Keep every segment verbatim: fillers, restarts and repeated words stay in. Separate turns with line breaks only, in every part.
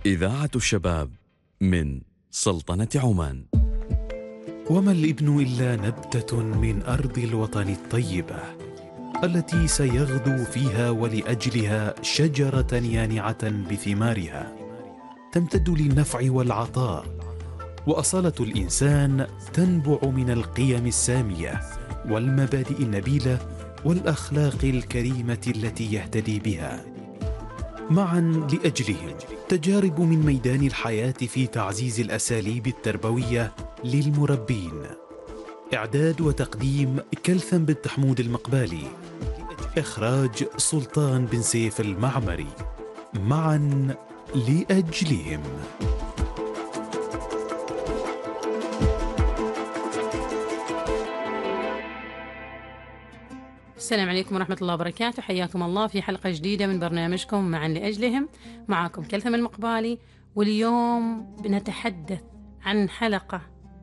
إذاعة الشباب من سلطنة عمان.
وما الابن إلا نبتة من أرض الوطن الطيبة التي سيغدو فيها ولأجلها شجرة يانعة بثمارها تمتد للنفع والعطاء، وأصالة الإنسان تنبع من القيم السامية والمبادئ النبيلة والأخلاق الكريمة التي يهتدي بها. معا لأجلهم تجارب من ميدان الحياة في تعزيز الأساليب التربوية للمربين. إعداد وتقديم كلثم بنت حمود المقبالي، إخراج سلطان بن سيف المعمري. معا لأجلهم.
السلام عليكم ورحمة الله وبركاته، حياكم الله في حلقة جديدة من برنامجكم معا لأجلهم. معكم كلثم المقبالي، واليوم بنتحدث عن حلقة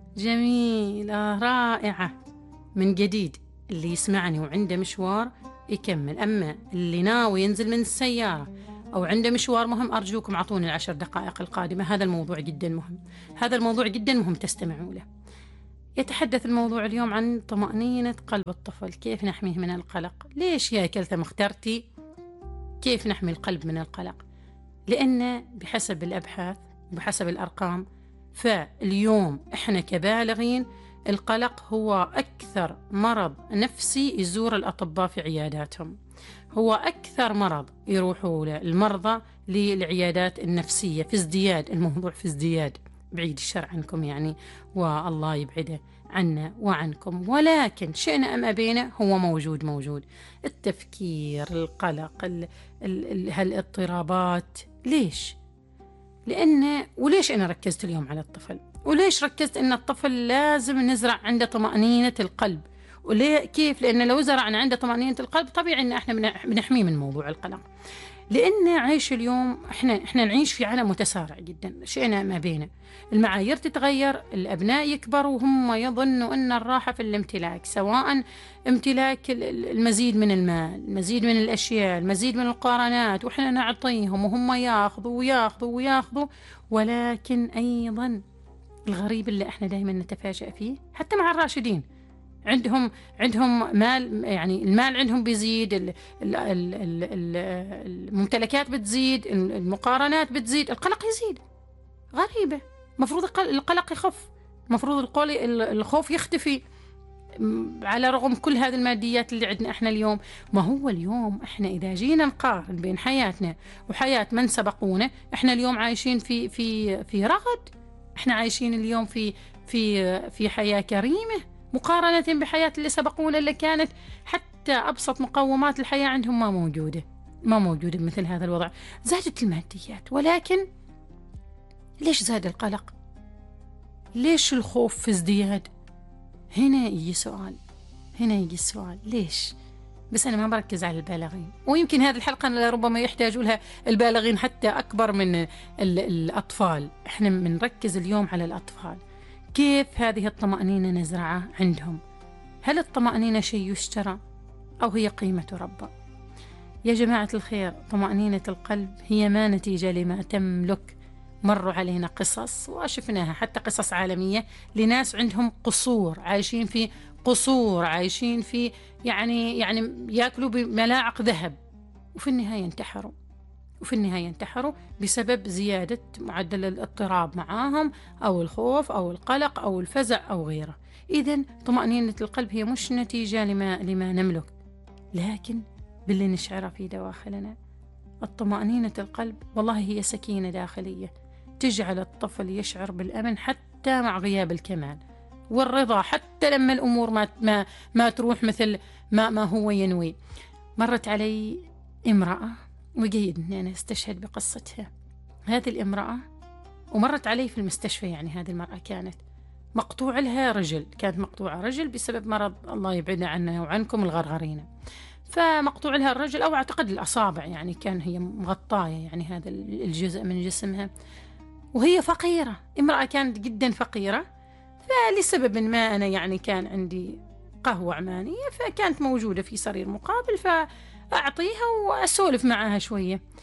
جميلة رائعة من جديد. اللي يسمعني وعنده مشوار يكمل، أما اللي ناوي ينزل من السيارة أو عنده مشوار مهم أرجوكم عطوني العشر دقائق القادمة. هذا الموضوع جدا مهم، هذا الموضوع جدا مهم تستمعوا له. يتحدث الموضوع اليوم عن طمأنينة قلب الطفل، كيف نحميه من القلق. ليش يا كلثم اخترتي كيف نحمي القلب من القلق؟ لأن بحسب الأبحاث وبحسب الأرقام فاليوم إحنا كبالغين القلق هو أكثر مرض نفسي يزور الأطباء في عياداتهم، هو أكثر مرض يروحوا له المرضى للعيادات النفسية، في ازدياد الموضوع، في ازدياد بعيد الشر عنكم يعني، والله يبعده عنا وعنكم، ولكن شئنا أم أبينا هو موجود موجود التفكير، القلق، ال ال هالاضطرابات. ليش؟ لأن وليش أنا ركزت اليوم على الطفل؟ وليش ركزت أن الطفل لازم نزرع عنده طمأنينة القلب؟ وليه كيف؟ لأن لو زرعنا عنده طمأنينة القلب طبيعي أن احنا بنحميه من موضوع القلق. لأن عيش اليوم إحنا إحنا نعيش في عالم متسارع جدا، شئنا ما بينا المعايير تتغير، الأبناء يكبروا وهم يظنوا أن الراحة في الامتلاك، سواء امتلاك المزيد من المال، المزيد من الأشياء، المزيد من القرارات، وإحنا نعطيهم وهم ياخذوا وياخذوا وياخذوا. ولكن أيضا الغريب اللي إحنا دائما نتفاجأ فيه حتى مع الراشدين، عندهم عندهم مال، يعني المال عندهم بيزيد، ال ال ال ال الممتلكات بتزيد، المقارنات بتزيد، القلق يزيد. غريبة، مفروض القلق يخف، مفروض الخوف يختفي على رغم كل هذه الماديات اللي عندنا احنا اليوم. ما هو اليوم احنا إذا جينا نقارن بين حياتنا وحياة من سبقونا، احنا اليوم عايشين في في في رغد، احنا عايشين اليوم في في في حياة كريمة مقارنة بحياة اللي سبقونا، اللي كانت حتى أبسط مقومات الحياة عندهم ما موجودة ما موجودة مثل هذا الوضع. زادت الماديات، ولكن ليش زاد القلق؟ ليش الخوف في ازدياد؟ هنا يجي سؤال، هنا يجي السؤال ليش؟ بس أنا ما بركز على البالغين، ويمكن هذه الحلقة ربما يحتاج لها البالغين حتى أكبر من الأطفال. إحنا بنركز اليوم على الأطفال، كيف هذه الطمأنينة نزرعها عندهم؟ هل الطمأنينة شيء يشترى أو هي قيمة ربا؟ يا جماعة الخير، طمأنينة القلب هي ما نتيجة لما تملك. مروا علينا قصص وشفناها حتى قصص عالمية لناس عندهم قصور، عايشين في قصور، عايشين في يعني يعني يأكلوا بملاعق ذهب، وفي النهاية انتحروا وفي النهاية انتحروا بسبب زيادة معدل الاضطراب معاهم، أو الخوف أو القلق أو الفزع أو غيره. إذن طمأنينة القلب هي مش نتيجة لما, لما نملك، لكن باللي نشعره في دواخلنا. الطمأنينة القلب والله هي سكينة داخلية تجعل الطفل يشعر بالأمن حتى مع غياب الكمال، والرضا حتى لما الأمور ما, ما, ما تروح مثل ما, ما هو ينوي. مرت علي امرأة وجيد أني أنا استشهد بقصتها. هذه الامرأة ومرت علي في المستشفى، يعني هذه المرأة كانت مقطوع لها رجل، كانت مقطوعة رجل بسبب مرض الله يبعد عنا وعنكم الغرغرينة، فمقطوع لها الرجل أو أعتقد الأصابع، يعني كان هي مغطاية يعني هذا الجزء من جسمها، وهي فقيرة، امرأة كانت جدا فقيرة. فلسبب ما أنا يعني كان عندي قهوة عمانية، فكانت موجودة في سرير مقابل، فأعطيها وأسولف معها شوية.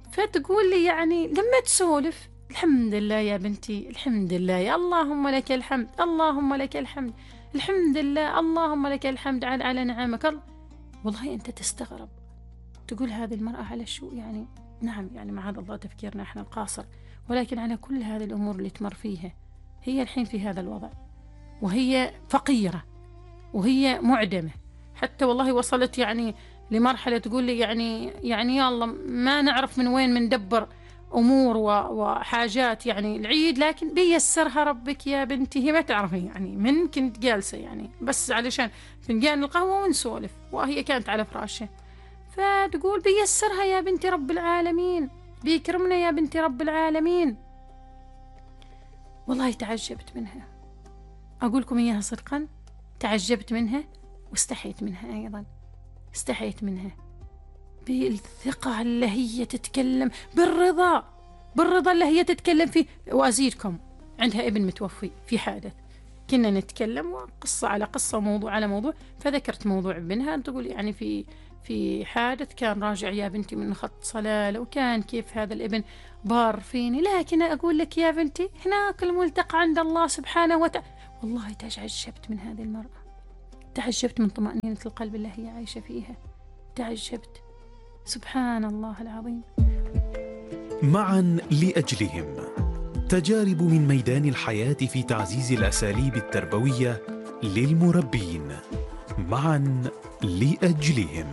فتقول لي يعني لما تسولف الحمد لله يا بنتي، الحمد لله، يا اللهم لك الحمد، اللهم لك الحمد، الحمد لله، اللهم لك الحمد على على نعمك. والله أنت تستغرب، تقول هذه المرأة على شو يعني؟ نعم يعني معاذ الله تفكيرنا احنا القاصر، ولكن على كل هذه الأمور اللي تمر فيها هي الحين في هذا الوضع، وهي فقيرة وهي معدمة، حتى والله وصلت يعني لمرحلة تقول لي يعني يعني يا الله ما نعرف من وين مندبر أمور وحاجات يعني العيد، لكن بيسرها ربك يا بنتي. هي ما تعرفي يعني من كنت جالسة يعني بس علشان فنجان القهوة ونسولف، وهي كانت على فراشها، فتقول بيسرها يا بنتي رب العالمين، بيكرمنا يا بنتي رب العالمين. والله تعجبت منها، أقول لكم إياها صدقا، تعجبت منها واستحيت منها أيضا، استحيت منها بالثقة اللي هي تتكلم، بالرضا، بالرضا اللي هي تتكلم فيه. وأزيدكم عندها ابن متوفي في حادث، كنا نتكلم وقصة على قصة وموضوع على موضوع، فذكرت موضوع ابنها، تقول يعني في في حادث كان راجع يا بنتي من خط صلالة، وكان كيف هذا الابن بار فيني، لكن أقول لك يا بنتي هناك الملتقى عند الله سبحانه وتعالى. والله تعجبت من هذه المرأة، تعجبت من طمأنينة القلب اللي هي عايشة فيها، تعجبت، سبحان الله العظيم.
معا لأجلهم، تجارب من ميدان الحياة في تعزيز الأساليب التربوية للمربين. معا لأجلهم.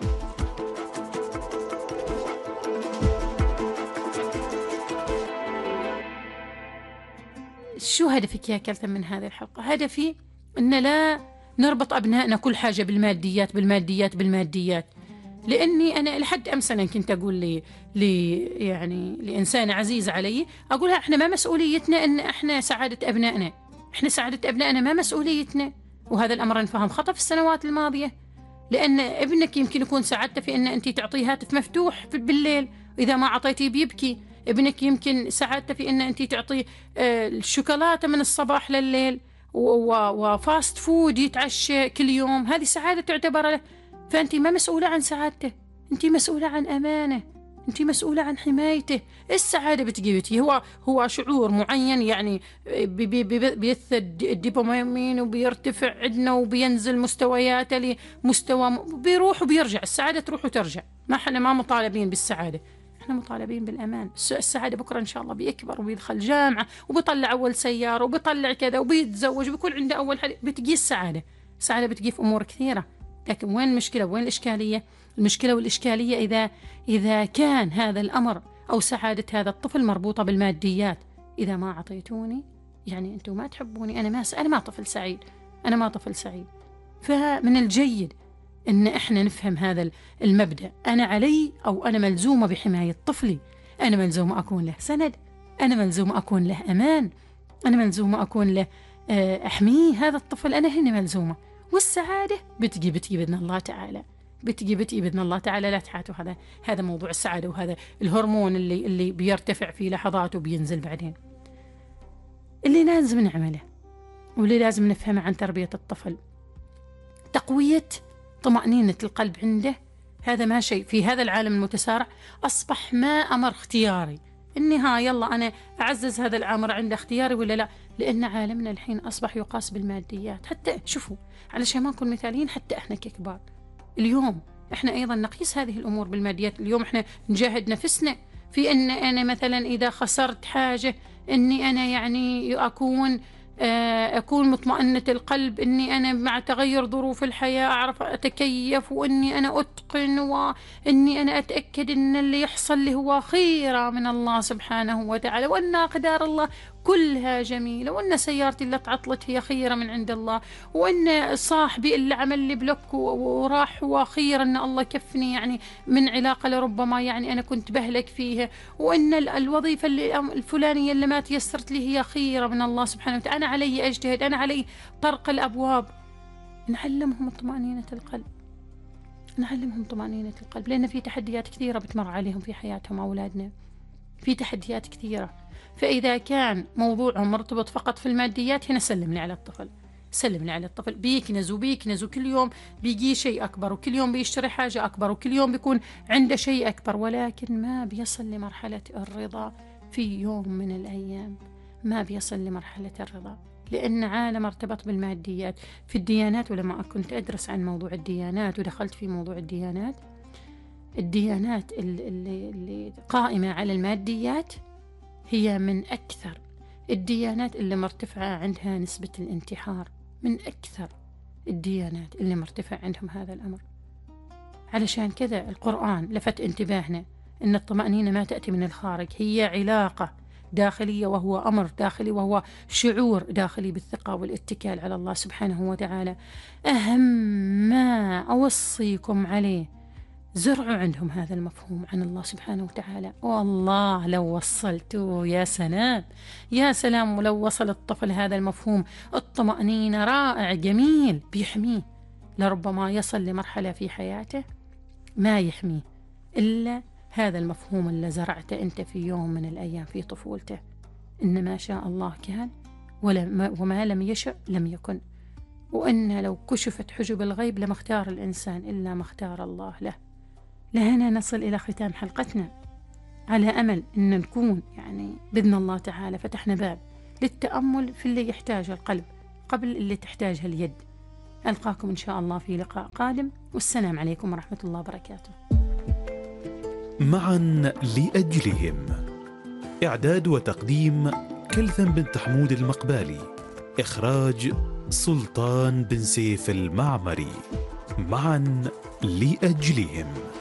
شو هدفك يا كلثم من هذه الحلقة؟ هدفي أن لا نربط أبنائنا كل حاجة بالماديات بالماديات بالماديات، لأني أنا لحد أمس أنا كنت أقول لي, لي يعني لإنسان عزيز علي، أقولها إحنا ما مسؤوليتنا أن إحنا سعادة أبنائنا، إحنا سعادة أبنائنا ما مسؤوليتنا. وهذا الأمر انفهم خطأ في السنوات الماضية، لأن ابنك يمكن يكون سعادته في أن أنت تعطيه هاتف مفتوح بالليل، إذا ما أعطيتيه بيبكي. ابنك يمكن سعادته في أن أنت تعطيه الشوكولاتة من الصباح لليل وفاست فود يتعشى كل يوم، هذه سعادة تعتبر له. فأنت ما مسؤولة عن سعادته، أنت مسؤولة عن أمانة، أنت مسؤولة عن حمايته. السعادة بتجيبتي هو هو شعور معين، يعني بي بي بي بيثد الدوبامين وبيرتفع عندنا وبينزل مستوياته لمستوى، بيروح وبيرجع، السعادة تروح وترجع. ما احنا ما مطالبين بالسعادة، احنا مطالبين بالأمان. السعادة بكرة إن شاء الله بيكبر وبيدخل جامعة وبيطلع أول سيارة وبيطلع كذا وبيتزوج وبيكون عنده أول حاجة، بتجي السعادة. السعادة بتجي في أمور كثيرة، لكن وين المشكلة وين الإشكالية؟ المشكلة والإشكالية إذا إذا كان هذا الأمر أو سعادة هذا الطفل مربوطة بالماديات. إذا ما أعطيتوني يعني أنتم ما تحبوني، أنا ما أنا ما طفل سعيد، أنا ما طفل سعيد. فمن الجيد إن إحنا نفهم هذا المبدأ، أنا علي أو أنا ملزومة بحماية طفلي، أنا ملزومة أكون له سند، أنا ملزومة أكون له أمان، أنا ملزومة أكون له أحميه هذا الطفل، أنا هنا ملزومة. والسعادة بتجي بتجي بإذن الله تعالى، بتجي بتجي بإذن الله تعالى. لا تحاتوا هذا هذا موضوع السعادة، وهذا الهرمون اللي اللي بيرتفع في لحظات وبينزل بعدين. اللي لازم نعمله واللي لازم نفهمه عن تربية الطفل، تقوية طمأنينة القلب عنده. هذا ما شيء في هذا العالم المتسارع أصبح ما أمر اختياري، إني ها يلا أنا أعزز هذا الأمر عنده اختياري ولا لا، لأن عالمنا الحين أصبح يقاس بالماديات. حتى شوفوا علشان ما نكون مثاليين، حتى إحنا ككبار اليوم إحنا أيضا نقيس هذه الأمور بالماديات. اليوم إحنا نجاهد نفسنا في أن أنا مثلا إذا خسرت حاجة إني أنا يعني أكون أكون مطمئنة القلب، إني أنا مع تغير ظروف الحياة أعرف أتكيف، وإني أنا أتقن، وإني أنا أتأكد إن اللي يحصل لي هو خيرة من الله سبحانه وتعالى، وأن أقدار الله كلها جميلة، وأن سيارتي اللي تعطلت هي خيرة من عند الله، وأن صاحبي اللي عمل لي بلوك وراح هو خير أن الله كفني يعني من علاقة لربما يعني أنا كنت بهلك فيها، وأن الوظيفة اللي الفلانية اللي ما تيسرت لي هي خيرة من الله سبحانه وتعالى. أنا علي أجتهد، أنا علي طرق الأبواب. نعلمهم طمأنينة القلب، نعلمهم طمأنينة القلب، لأن في تحديات كثيرة بتمر عليهم في حياتهم أولادنا، في تحديات كثيرة. فإذا كان موضوعهم مرتبط فقط في الماديات، هنا سلم لي على الطفل، سلم لي على الطفل، بيكنز وبيكنز وكل يوم بيجي شيء أكبر، وكل يوم بيشتري حاجة أكبر، وكل يوم بيكون عنده شيء أكبر، ولكن ما بيصل لمرحلة الرضا. في يوم من الأيام ما بيصل لمرحلة الرضا، لأن عالم ارتبط بالماديات. في الديانات، ولما كنت أدرس عن موضوع الديانات ودخلت في موضوع الديانات، الديانات اللي, اللي قائمة على الماديات هي من أكثر الديانات اللي مرتفعة عندها نسبة الانتحار، من أكثر الديانات اللي مرتفع عندهم هذا الأمر. علشان كذا القرآن لفت انتباهنا أن الطمأنينة ما تأتي من الخارج، هي علاقة داخلية، وهو أمر داخلي، وهو شعور داخلي بالثقة والاتكال على الله سبحانه وتعالى. أهم ما أوصيكم عليه زرعوا عندهم هذا المفهوم عن الله سبحانه وتعالى. والله لو وصلتوا يا سلام يا سلام، ولو وصل الطفل هذا المفهوم الطمأنينة رائع جميل بيحميه. لربما يصل لمرحلة في حياته ما يحميه إلا هذا المفهوم اللي زرعته أنت في يوم من الأيام في طفولته، إن ما شاء الله كان وما لم يشأ لم يكن، وأن لو كشفت حجب الغيب لما اختار الإنسان إلا ما اختار الله له. لهنا نصل إلى ختام حلقتنا، على أمل أن نكون يعني بإذن الله تعالى فتحنا باب للتأمل في اللي يحتاجه القلب قبل اللي تحتاجها اليد. ألقاكم إن شاء الله في لقاء قادم، والسلام عليكم ورحمة الله وبركاته.
معا لأجلهم، إعداد وتقديم كلثم بنت حمود المقبالي، إخراج سلطان بن سيف المعمري. معا لأجلهم.